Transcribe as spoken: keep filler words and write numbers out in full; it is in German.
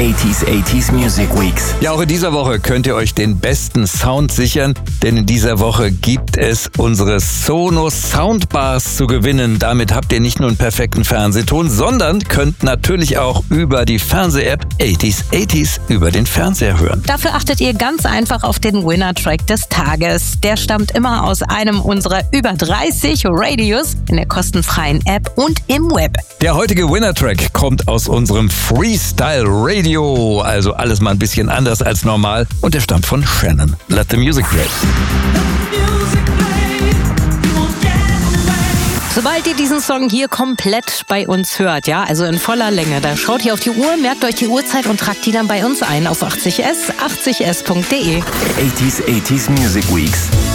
achtziger achtziger Music Weeks. Ja, auch in dieser Woche könnt ihr euch den besten Sound sichern, denn in dieser Woche gibt es unsere Sonos Soundbars zu gewinnen. Damit habt ihr nicht nur einen perfekten Fernsehton, sondern könnt natürlich auch über die Fernseh-App achtziger achtziger über den Fernseher hören. Dafür achtet ihr ganz einfach auf den Winner-Track des Tages. Der stammt immer aus einem unserer über dreißig Radios in der kostenfreien App und im Web. Der heutige Winner-Track kommt aus unserem Freestyle Radio, also alles mal ein bisschen anders als normal, und der stammt von Shannon. Let the music play. Sobald ihr diesen Song hier komplett bei uns hört, ja, also in voller Länge, da schaut ihr auf die Uhr, merkt euch die Uhrzeit und tragt die dann bei uns ein auf achtzig S, achtzig S punkt de. achtziger achtziger Music Weeks.